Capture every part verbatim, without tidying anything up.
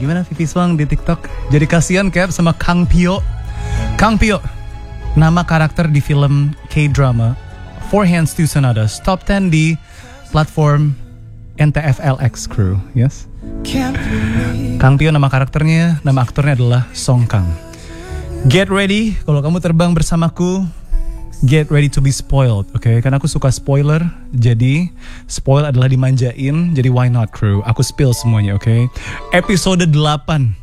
Gimana Vivi Swang di TikTok? Jadi kasihan Cap sama Kang Pyo. Kang Pyo, nama karakter di film K-drama Four Hands Two Sonatas, top ten di platform N T F L X Crew, yes. Kang Pyo nama karakternya, nama aktornya adalah Song Kang. Get ready, kalau kamu terbang bersamaku, get ready to be spoiled, oke? Okay? Karena aku suka spoiler, jadi spoil adalah dimanjain, jadi why not Crew? Aku spill semuanya, oke? Okay? Episode delapan,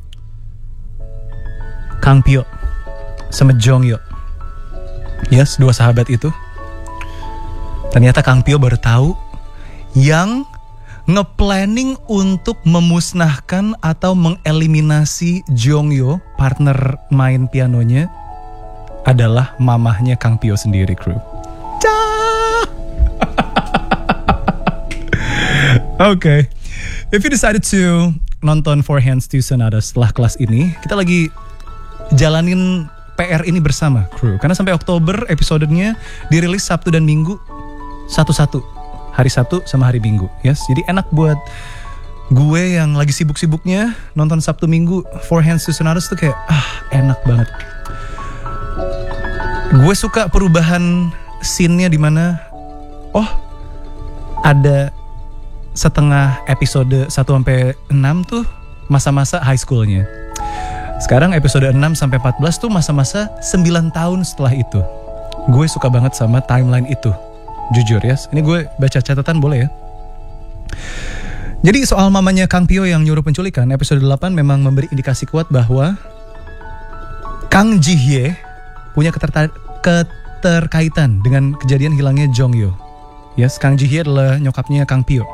Kang Pyo sama Jong Yo, yes, dua sahabat itu. Ternyata Kang Pyo baru tahu yang nge-planning untuk memusnahkan atau mengeliminasi Jong Yo, partner main pianonya, adalah mamahnya Kang Pyo sendiri, Crew. Oke, okay. If you decided to nonton Four Hands Two Sonatas setelah kelas ini, kita lagi jalanin P R ini bersama, Crew. Karena sampai Oktober episodenya dirilis Sabtu dan Minggu satu-satu, hari Sabtu sama hari Minggu, yes. Jadi enak buat gue yang lagi sibuk-sibuknya nonton Sabtu Minggu Four Hands Two Sonatas tuh kayak ah enak banget. Gue suka perubahan scene-nya di mana oh ada setengah episode satu sampai enam tuh masa-masa high school-nya. Sekarang episode enam sampai empat belas tuh masa-masa sembilan tahun setelah itu. Gue suka banget sama timeline itu. Jujur ya, yes. Ini gue baca catatan boleh ya. Jadi soal mamanya Kang Pyo yang nyuruh penculikan, episode delapan memang memberi indikasi kuat bahwa Kang Ji Hye punya keterta- keterkaitan dengan kejadian hilangnya Jong Yo. Yes, Kang Ji Hye adalah nyokapnya Kang Pyo.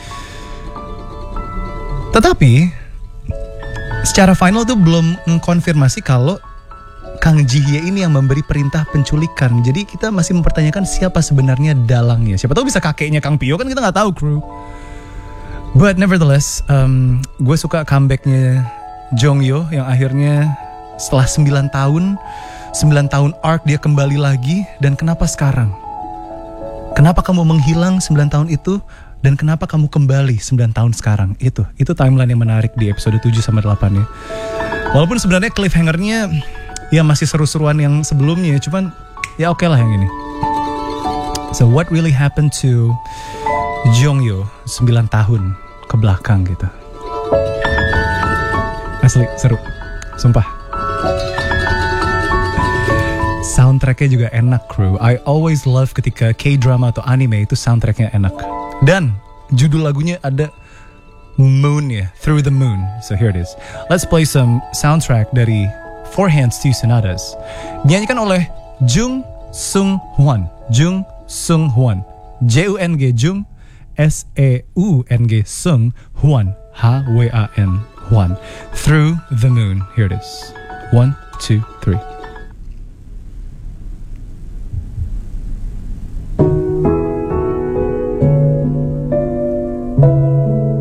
Tetapi secara final tuh belum mengkonfirmasi kalau Kang Ji Hye ini yang memberi perintah penculikan. Jadi kita masih mempertanyakan siapa sebenarnya dalangnya. Siapa tahu bisa kakeknya Kang Pyo, kan kita nggak tahu, Crew. But nevertheless, um, gue suka comebacknya Jong Yo yang akhirnya setelah sembilan tahun, sembilan tahun arc dia kembali lagi. Dan kenapa sekarang? Kenapa kamu menghilang sembilan tahun itu? Dan kenapa kamu kembali sembilan tahun sekarang? Itu, itu timeline yang menarik di episode tujuh sama delapan ya. Walaupun sebenarnya cliffhanger-nya ya masih seru-seruan yang sebelumnya, cuman ya oke okay lah yang ini. So what really happened to Jong Yo sembilan tahun ke belakang gitu. Asli seru, sumpah. Soundtracknya juga enak, Crew. I always love ketika K-drama atau anime itu soundtracknya enak. Dan judul lagunya ada Moon ya, Through the Moon. So here it is. Let's play some soundtrack dari Four Hands Two Sonatas, dinyanyikan oleh Jung Sung Hwan. Jung Sung Hwan, J U N G Jung, S E U N G Sung Hwan, H W A N Hwan. Through the Moon. Here it is. One, two, three.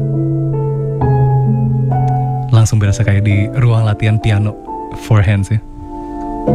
Langsung berasa kayak di ruang latihan piano Four Hands ya.